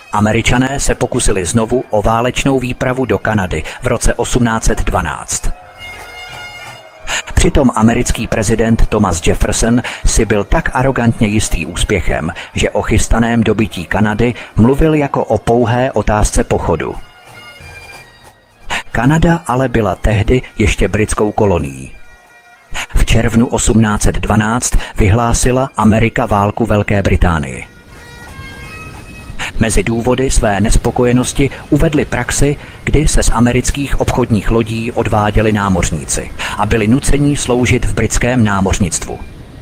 Američané se pokusili znovu o válečnou výpravu do Kanady v roce 1812. Přitom americký prezident Thomas Jefferson si byl tak arogantně jistý úspěchem, že o chystaném dobytí Kanady mluvil jako o pouhé otázce pochodu. Kanada ale byla tehdy ještě britskou kolonií. V červnu 1812 vyhlásila Amerika válku Velké Británii. Mezi důvody své nespokojenosti uvedli praxi, kdy se z amerických obchodních lodí odváděli námořníci a byli nuceni sloužit v britském námořnictvu.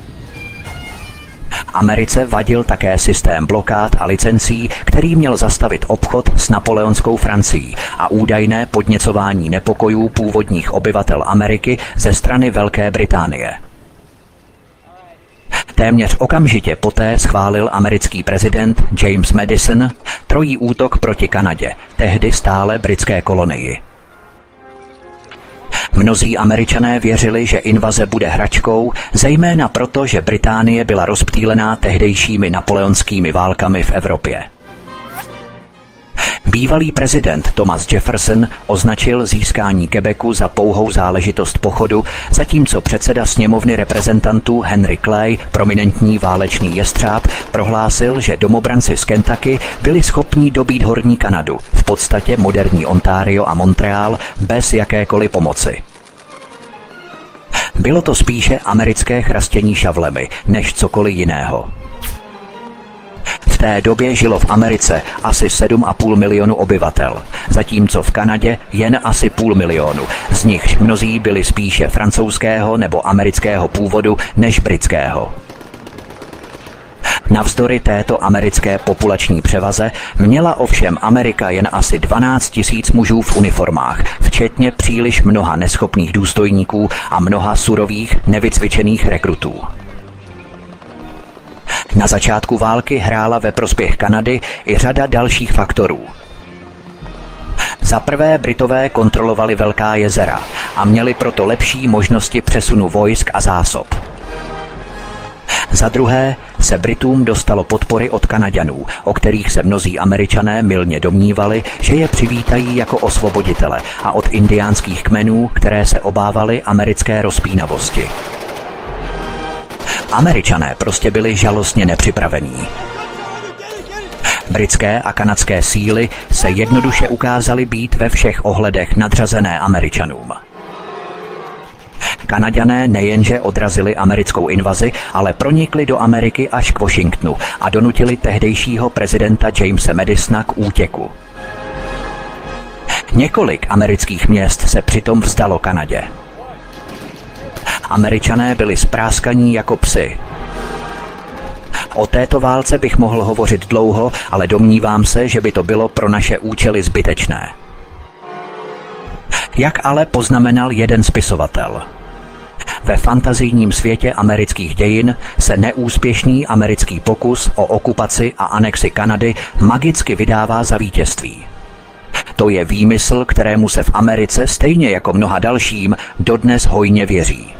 Americe vadil také systém blokád a licencí, který měl zastavit obchod s napoleonskou Francií a údajné podněcování nepokojů původních obyvatel Ameriky ze strany Velké Británie. Téměř okamžitě poté schválil americký prezident James Madison trojí útok proti Kanadě, tehdy stále britské kolonii. Mnozí Američané věřili, že invaze bude hračkou, zejména proto, že Británie byla rozptýlená tehdejšími napoleonskými válkami v Evropě. Bývalý prezident Thomas Jefferson označil získání Quebecu za pouhou záležitost pochodu, zatímco předseda sněmovny reprezentantů Henry Clay, prominentní válečný jestřáb, prohlásil, že domobranci z Kentucky byli schopní dobít Horní Kanadu, v podstatě moderní Ontario a Montreal, bez jakékoliv pomoci. Bylo to spíše americké chrastění šavlemi, než cokoliv jiného. V té době žilo v Americe asi 7,5 milionu obyvatel, zatímco v Kanadě jen asi 0,5 milionu, z nichž mnozí byli spíše francouzského nebo amerického původu než britského. Navzdory této americké populační převaze měla ovšem Amerika jen asi 12 000 mužů v uniformách, včetně příliš mnoha neschopných důstojníků a mnoha surových, nevycvičených rekrutů. Na začátku války hrála ve prospěch Kanady i řada dalších faktorů. Za prvé Britové kontrolovali Velká jezera a měli proto lepší možnosti přesunu vojsk a zásob. Za druhé se Britům dostalo podpory od Kanaďanů, o kterých se mnozí Američané mylně domnívali, že je přivítají jako osvoboditele, a od indiánských kmenů, které se obávali americké rozpínavosti. Američané prostě byli žalostně nepřipravení. Britské a kanadské síly se jednoduše ukázaly být ve všech ohledech nadřazené Američanům. Kanaďané nejenže odrazili americkou invazi, ale pronikli do Ameriky až k Washingtonu a donutili tehdejšího prezidenta Jamese Madisona k útěku. Několik amerických měst se přitom vzdalo Kanadě. Američané byli spráskaní jako psi. O této válce bych mohl hovořit dlouho, ale domnívám se, že by to bylo pro naše účely zbytečné. Jak ale poznamenal jeden spisovatel? Ve fantazijním světě amerických dějin se neúspěšný americký pokus o okupaci a anexi Kanady magicky vydává za vítězství. To je výmysl, kterému se v Americe stejně jako mnoha dalším dodnes hojně věří.